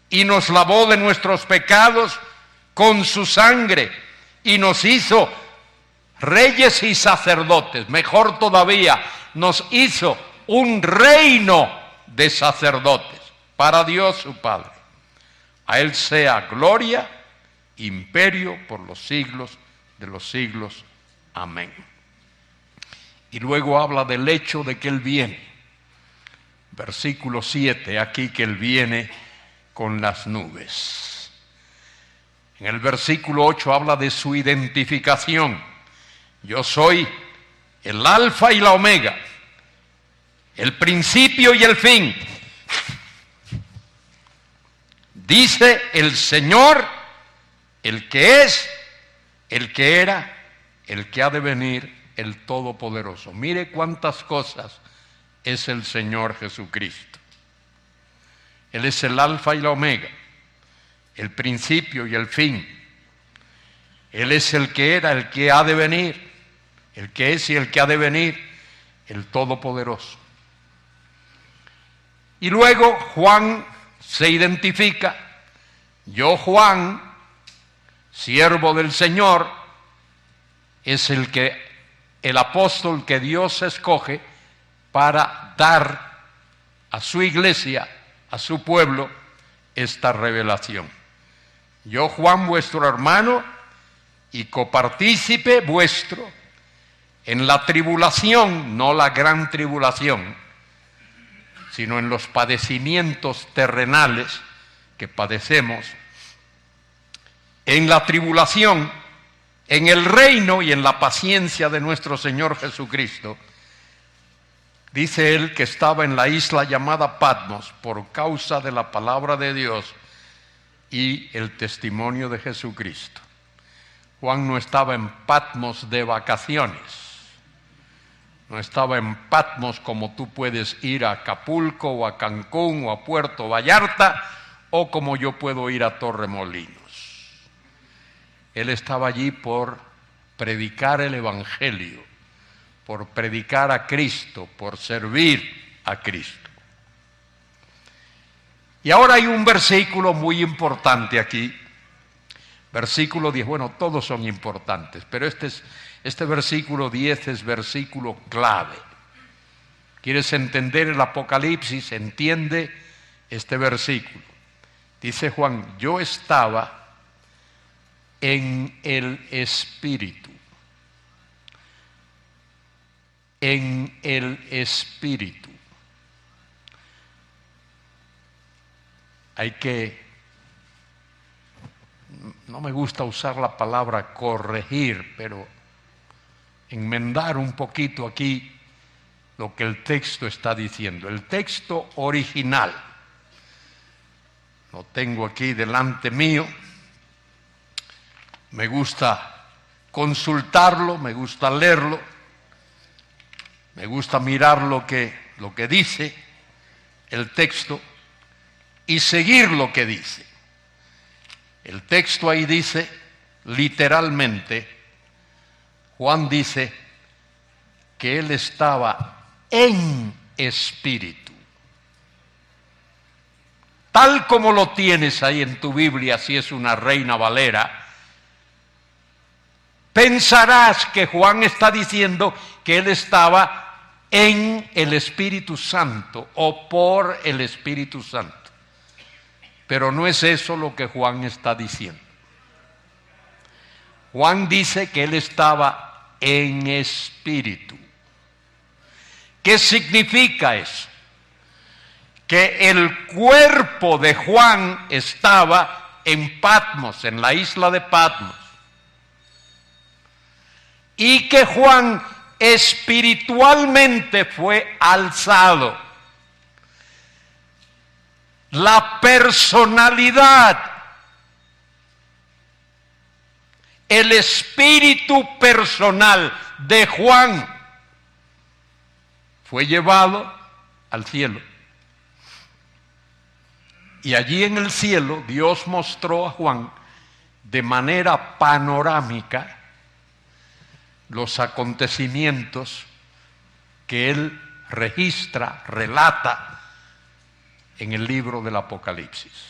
y nos lavó de nuestros pecados con su sangre y nos hizo reyes y sacerdotes. Mejor todavía, nos hizo un reino de sacerdotes para Dios su Padre. A Él sea gloria, imperio por los siglos de los siglos. Amén. Y luego habla del hecho de que Él viene. Versículo 7, aquí que Él viene con las nubes. En el versículo 8 habla de su identificación. Yo soy el alfa y la omega, el principio y el fin. Dice el Señor, el que es, el que era, el que ha de venir, el Todopoderoso. Mire cuántas cosas es el Señor Jesucristo. Él es el alfa y la omega, el principio y el fin. Él es el que era, el que ha de venir, el que es y el que ha de venir, el Todopoderoso. Y luego Juan se identifica: yo, Juan, siervo del Señor, es el apóstol que Dios escoge para dar a su iglesia, a su pueblo, esta revelación. Yo, Juan, vuestro hermano y copartícipe vuestro en la tribulación, no la gran tribulación, sino en los padecimientos terrenales que padecemos, en la tribulación, en el reino y en la paciencia de nuestro Señor Jesucristo. Dice él que estaba en la isla llamada Patmos por causa de la palabra de Dios y el testimonio de Jesucristo. Juan no estaba en Patmos de vacaciones, no estaba en Patmos como tú puedes ir a Acapulco o a Cancún o a Puerto Vallarta o como yo puedo ir a Torremolinos. Él estaba allí por predicar el Evangelio, por predicar a Cristo, por servir a Cristo. Y ahora hay un versículo muy importante aquí, versículo 10, bueno, todos son importantes, pero este versículo 10 es versículo clave. ¿Quieres entender el Apocalipsis? Entiende este versículo. Dice Juan: yo estaba en el Espíritu. En el Espíritu. No me gusta usar la palabra corregir, pero enmendar un poquito aquí lo que el texto está diciendo. El texto original, lo tengo aquí delante mío, me gusta consultarlo, me gusta leerlo, me gusta mirar lo que dice el texto y seguir lo que dice. El texto ahí dice, literalmente, Juan dice que él estaba en espíritu. Tal como lo tienes ahí en tu Biblia, si es una Reina Valera, pensarás que Juan está diciendo que él estaba en el Espíritu Santo o por el Espíritu Santo. Pero no es eso lo que Juan está diciendo. Juan dice que él estaba en espíritu. ¿Qué significa eso? Que el cuerpo de Juan estaba en Patmos, en la isla de Patmos. Y que Juan espiritualmente fue alzado. La personalidad, el espíritu personal de Juan fue llevado al cielo. Y allí en el cielo Dios mostró a Juan de manera panorámica los acontecimientos que él registra, relata en el libro del Apocalipsis.